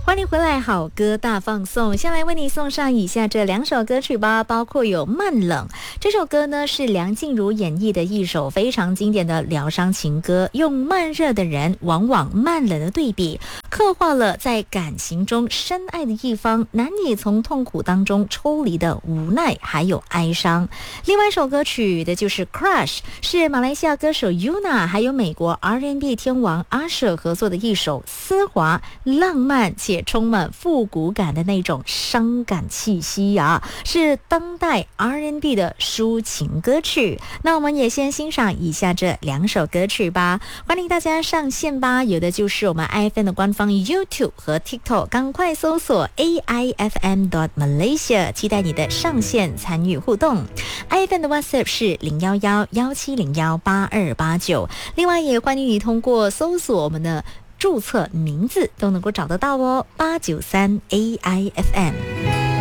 欢迎回来，好歌大放送。先来为你送上以下这2首歌曲吧，包括有《慢冷》这首歌呢，是梁静茹演绎的一首非常经典的疗伤情歌，用慢热的人往往慢冷的对比，刻画了在感情中深爱的一方难以从痛苦当中抽离的无奈还有哀伤。另外一首歌曲的就是《Crush》，是马来西亚歌手 Yuna 还有美国 R&B 天王 Usher 合作的一首丝滑浪漫且充满复古感的那种伤感气息啊，是当代 R&B 的抒情歌曲。那我们也先欣赏以下这2首歌曲吧，欢迎大家上线吧，有的就是我们 iFM 的官方 YouTube 和 TikTok， 赶快搜索 AIFM.Malaysia， 期待你的上线参与互动。iFM 的 WhatsApp 是011-1701-8289，另外也欢迎你通过搜索我们的注册名字都能够找得到哦，893 AIFM。